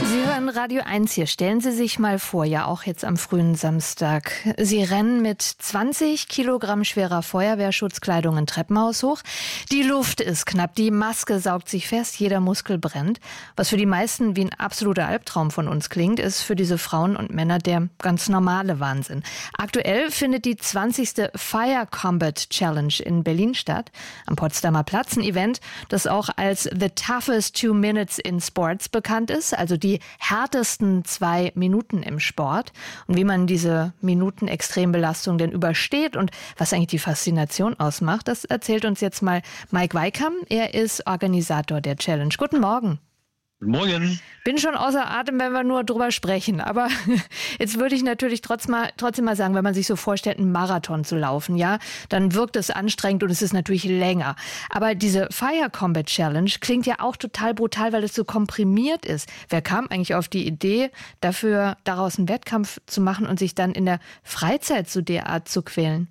Sie hören Radio 1 hier. Stellen Sie sich mal vor, ja auch jetzt am frühen Samstag. Sie rennen mit 20 Kilogramm schwerer Feuerwehrschutzkleidung ein Treppenhaus hoch. Die Luft ist knapp, die Maske saugt sich fest, jeder Muskel brennt. Was für die meisten wie ein absoluter Albtraum von uns klingt, ist für diese Frauen und Männer der ganz normale Wahnsinn. Aktuell findet die 20. Fire Combat Challenge in Berlin statt. Am Potsdamer Platz, ein Event, das auch als The Toughest 2 Minutes in Sports bekannt ist, also die härtesten 2 Minuten im Sport. Und wie man diese Minuten Extrembelastung denn übersteht und was eigentlich die Faszination ausmacht, das erzählt uns jetzt mal Mike Weikam. Er ist Organisator der Challenge. Guten Morgen. Guten Morgen. Bin schon außer Atem, wenn wir nur drüber sprechen. Aber jetzt würde ich natürlich trotzdem mal sagen, wenn man sich so vorstellt, einen Marathon zu laufen, ja, dann wirkt es anstrengend und es ist natürlich länger. Aber diese Fire Combat Challenge klingt ja auch total brutal, weil es so komprimiert ist. Wer kam eigentlich auf die Idee, daraus einen Wettkampf zu machen und sich dann in der Freizeit so derart zu quälen?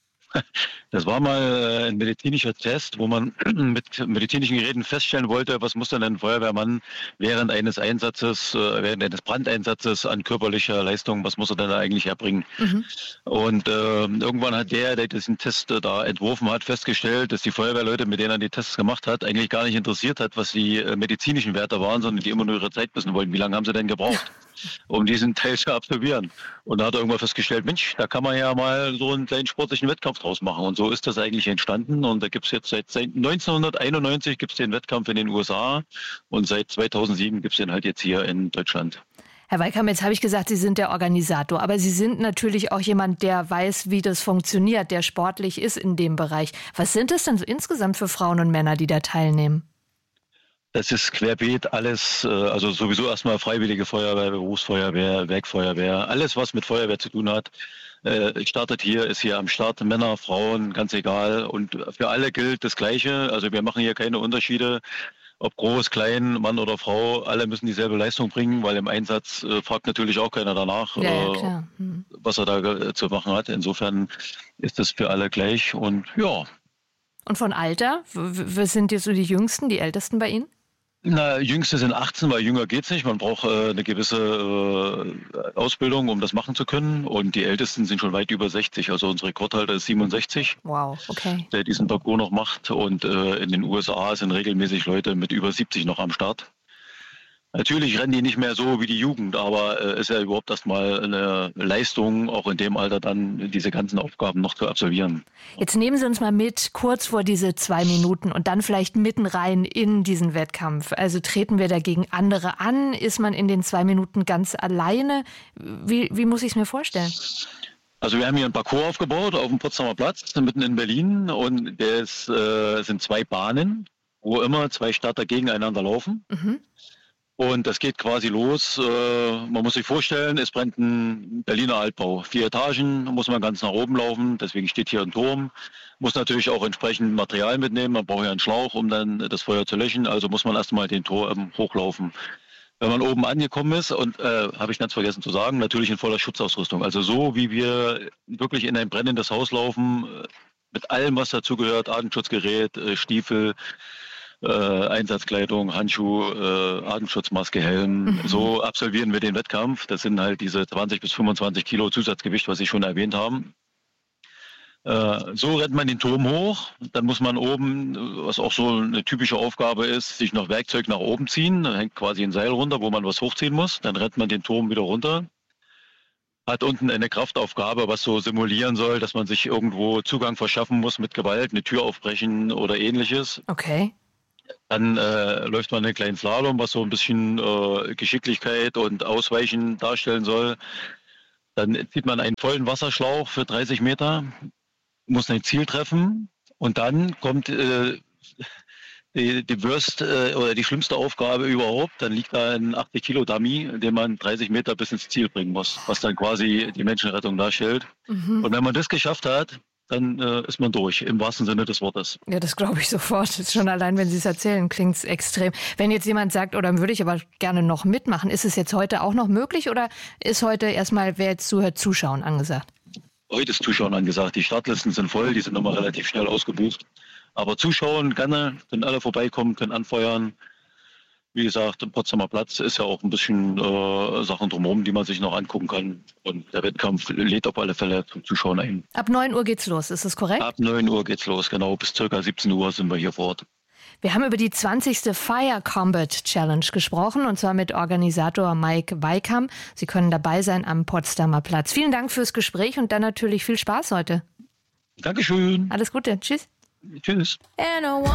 Das war mal ein medizinischer Test, wo man mit medizinischen Geräten feststellen wollte, was muss denn ein Feuerwehrmann während eines Einsatzes, während eines Brandeinsatzes an körperlicher Leistung, was muss er denn da eigentlich erbringen? Mhm. Und irgendwann hat der diesen Test da entworfen hat, festgestellt, dass die Feuerwehrleute, mit denen er die Tests gemacht hat, eigentlich gar nicht interessiert hat, was die medizinischen Werte waren, sondern die immer nur ihre Zeit wissen wollten. Wie lange haben sie denn gebraucht, um diesen Teil zu absolvieren? Und da hat er irgendwann festgestellt, Mensch, da kann man ja mal so einen kleinen sportlichen Wettkampf draus machen. Und so ist das eigentlich entstanden. Und da gibt es jetzt seit 1991 gibt es den Wettkampf in den USA und seit 2007 gibt es den halt jetzt hier in Deutschland. Herr Weikam, jetzt habe ich gesagt, Sie sind der Organisator, aber Sie sind natürlich auch jemand, der weiß, wie das funktioniert, der sportlich ist in dem Bereich. Was sind das denn so insgesamt für Frauen und Männer, die da teilnehmen? Das ist querbeet alles, also sowieso erstmal Freiwillige Feuerwehr, Berufsfeuerwehr, Werkfeuerwehr, alles was mit Feuerwehr zu tun hat. Startet hier, ist hier am Start, Männer, Frauen, ganz egal. Und für alle gilt das Gleiche. Also wir machen hier keine Unterschiede, ob groß, klein, Mann oder Frau. Alle müssen dieselbe Leistung bringen, weil im Einsatz fragt natürlich auch keiner danach, was er da zu machen hat. Insofern ist das für alle gleich und ja. Und von Alter? Wer sind jetzt so die Jüngsten, die Ältesten bei Ihnen? Na, Jüngste sind 18, weil jünger geht's nicht. Man braucht eine gewisse Ausbildung, um das machen zu können. Und die Ältesten sind schon weit über 60. Also unser Rekordhalter ist 67. Wow, okay. Der diesen Parcours noch macht. Und in den USA sind regelmäßig Leute mit über 70 noch am Start. Natürlich rennen die nicht mehr so wie die Jugend, aber ist ja überhaupt erstmal eine Leistung, auch in dem Alter dann diese ganzen Aufgaben noch zu absolvieren. Jetzt nehmen Sie uns mal mit, kurz vor diese 2 Minuten und dann vielleicht mitten rein in diesen Wettkampf. Also treten wir dagegen andere an? Ist man in den 2 Minuten ganz alleine? Wie muss ich es mir vorstellen? Also wir haben hier einen Parcours aufgebaut auf dem Potsdamer Platz, mitten in Berlin. Und es sind 2 Bahnen, wo immer 2 Starter gegeneinander laufen. Mhm. Und das geht quasi los. Man muss sich vorstellen, es brennt ein Berliner Altbau. 4 Etagen, muss man ganz nach oben laufen. Deswegen steht hier ein Turm. Muss natürlich auch entsprechend Material mitnehmen. Man braucht ja einen Schlauch, um dann das Feuer zu löschen. Also muss man erstmal den Turm hochlaufen. Wenn man oben angekommen ist, und habe ich ganz vergessen zu sagen, natürlich in voller Schutzausrüstung. Also so, wie wir wirklich in ein brennendes Haus laufen, mit allem, was dazugehört, Atemschutzgerät, Stiefel, Einsatzkleidung, Handschuhe, Atemschutzmaske, Helm. So absolvieren wir den Wettkampf. Das sind halt diese 20 bis 25 Kilo Zusatzgewicht, was Sie schon erwähnt haben. So rennt man den Turm hoch. Dann muss man oben, was auch so eine typische Aufgabe ist, sich noch Werkzeug nach oben ziehen. Dann hängt quasi ein Seil runter, wo man was hochziehen muss. Dann rennt man den Turm wieder runter. Hat unten eine Kraftaufgabe, was so simulieren soll, dass man sich irgendwo Zugang verschaffen muss mit Gewalt, eine Tür aufbrechen oder ähnliches. Okay. Dann läuft man einen kleinen Slalom, was so ein bisschen Geschicklichkeit und Ausweichen darstellen soll. Dann zieht man einen vollen Wasserschlauch für 30 Meter, muss ein Ziel treffen und dann kommt die Worst oder die schlimmste Aufgabe überhaupt. Dann liegt da ein 80 Kilo Dummy, den man 30 Meter bis ins Ziel bringen muss, was dann quasi die Menschenrettung darstellt. Mhm. Und wenn man das geschafft hat, dann ist man durch, im wahrsten Sinne des Wortes. Ja, das glaube ich sofort. Schon allein, wenn Sie es erzählen, klingt es extrem. Wenn jetzt jemand sagt, oder würde ich aber gerne noch mitmachen, ist es jetzt heute auch noch möglich oder ist heute erstmal, wer jetzt zuhört, Zuschauen angesagt? Heute ist Zuschauen angesagt. Die Startlisten sind voll, die sind nochmal relativ schnell ausgebucht. Aber Zuschauen gerne, können alle vorbeikommen, können anfeuern. Wie gesagt, im Potsdamer Platz ist ja auch ein bisschen Sachen drumherum, die man sich noch angucken kann. Und der Wettkampf lädt auf alle Fälle zum Zuschauen ein. Ab 9 Uhr geht's los, ist das korrekt? Ab 9 Uhr geht's los, genau. Bis ca. 17 Uhr sind wir hier vor Ort. Wir haben über die 20. Fire Combat Challenge gesprochen, und zwar mit Organisator Mike Weikam. Sie können dabei sein am Potsdamer Platz. Vielen Dank fürs Gespräch und dann natürlich viel Spaß heute. Dankeschön. Alles Gute. Tschüss. Tschüss.